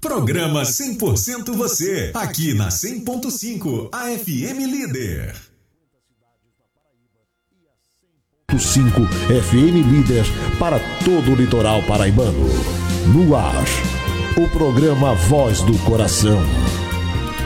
Programa 100% você, aqui na 100.5, a FM Líder. 5 FM Líder para todo o litoral paraibano. No ar, o programa Voz do Coração.